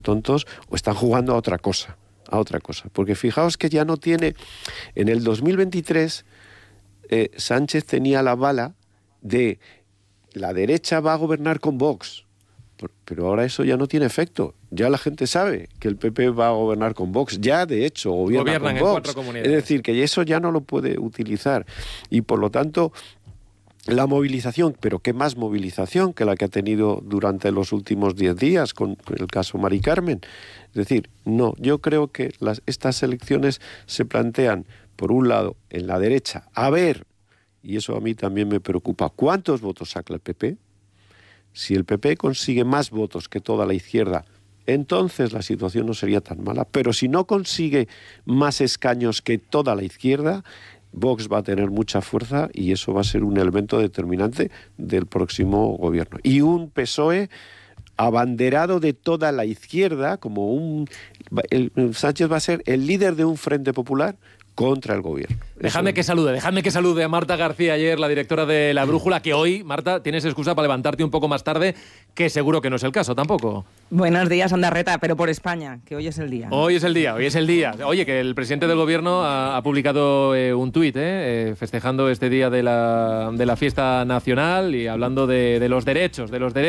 tontos o están jugando a otra cosa. Porque fijaos que ya no tiene... En el 2023, Sánchez tenía la bala de la derecha va a gobernar con Vox. Pero ahora eso ya no tiene efecto. Ya la gente sabe que el PP va a gobernar con Vox. Ya, de hecho, gobiernan con Vox. Es decir, que eso ya no lo puede utilizar. Y, por lo tanto, la movilización, pero qué más movilización que la que ha tenido durante los últimos 10 días con el caso Mari Carmen. Es decir, no, yo creo que estas elecciones se plantean, por un lado, en la derecha, a ver, y eso a mí también me preocupa, ¿cuántos votos saca el PP? Si el PP consigue más votos que toda la izquierda, entonces la situación no sería tan mala. Pero si no consigue más escaños que toda la izquierda, Vox va a tener mucha fuerza y eso va a ser un elemento determinante del próximo gobierno. Y un PSOE abanderado de toda la izquierda, Sánchez va a ser el líder de un frente popular contra el gobierno. Dejadme que salude a Marta García Aller, la directora de La Brújula, que hoy, Marta, tienes excusa para levantarte un poco más tarde, que seguro que no es el caso tampoco. Buenos días, Ondarreta, pero por España, que hoy es el día. Hoy es el día. Oye, que el presidente del gobierno ha publicado un tuit festejando este día de la fiesta nacional y hablando de los derechos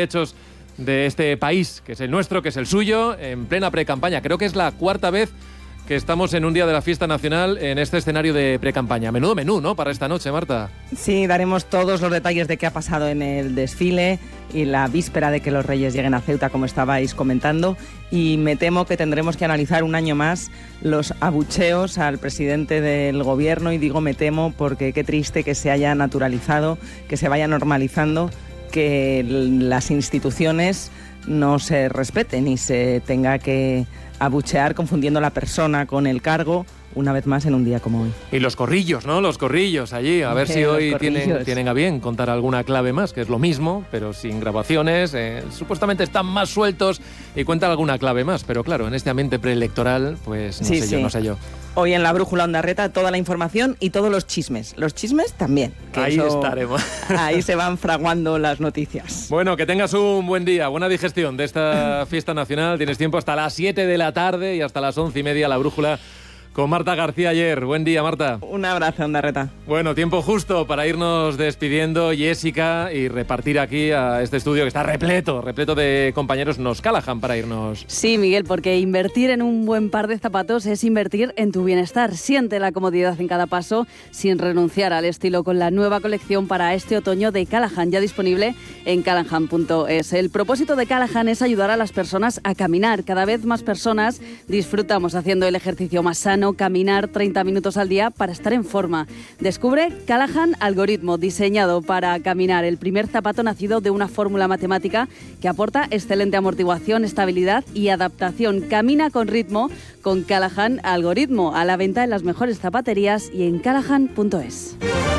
de este país, que es el nuestro, que es el suyo, en plena precampaña. Creo que es la cuarta vez que estamos en un día de la fiesta nacional en este escenario de precampaña. Menudo menú, ¿no?, para esta noche, Marta. Sí, daremos todos los detalles de qué ha pasado en el desfile y la víspera de que los Reyes lleguen a Ceuta, como estabais comentando, y me temo que tendremos que analizar un año más los abucheos al presidente del gobierno, y digo me temo porque qué triste que se haya naturalizado, que se vaya normalizando, que las instituciones no se respeten y se tenga que abuchear confundiendo la persona con el cargo, una vez más en un día como hoy. Y los corrillos, ¿no? Los corrillos allí. A ver si hoy tienen a bien contar alguna clave más, que es lo mismo, pero sin grabaciones. Supuestamente están más sueltos y cuentan alguna clave más. Pero claro, en este ambiente preelectoral, pues no sé yo. Hoy en La Brújula Ondarreta toda la información y todos los chismes. Los chismes también. Ahí estaremos. Ahí se van fraguando las noticias. Bueno, que tengas un buen día, buena digestión de esta fiesta nacional. Tienes tiempo hasta las 7 de la tarde y hasta las 11:30 La Brújula con Marta García Aller. Buen día, Marta. Un abrazo, Ondarreta. Bueno, tiempo justo para irnos despidiendo, Jessica, y repartir aquí a este estudio que está repleto de compañeros. Nos Callahan para irnos. Sí, Miguel, porque invertir en un buen par de zapatos es invertir en tu bienestar. Siente la comodidad en cada paso sin renunciar al estilo con la nueva colección para este otoño de Callahan, ya disponible en callahan.es. El propósito de Callahan es ayudar a las personas a caminar. Cada vez más personas disfrutamos haciendo el ejercicio más sano, caminar 30 minutos al día para estar en forma. Descubre Callahan Algoritmo, diseñado para caminar, el primer zapato nacido de una fórmula matemática que aporta excelente amortiguación, estabilidad y adaptación. Camina con ritmo con Callahan Algoritmo, a la venta en las mejores zapaterías y en callahan.es.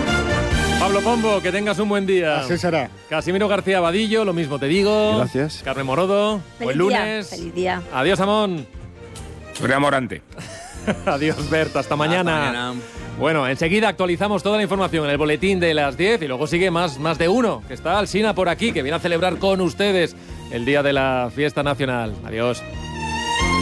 Pablo Pombo, que tengas un buen día. Así será. Casimiro García Vadillo, lo mismo te digo. Gracias. Carmen Morodo, buen lunes. Feliz día. Adiós, Amón. Soy Morante. Adiós, Berta, hasta mañana. Bueno, enseguida actualizamos toda la información en el boletín de las 10 y luego sigue más de uno, que está Alsina por aquí, que viene a celebrar con ustedes el día de la fiesta nacional. Adiós.